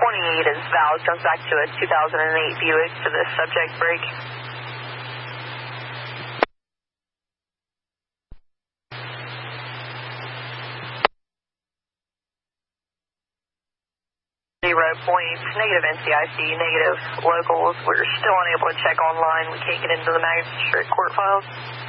28 is Val, comes back to a 2008 Buick for the subject break. 0 points, negative NCIC, negative locals. We're still unable to check online. We can't get into the magistrate court files.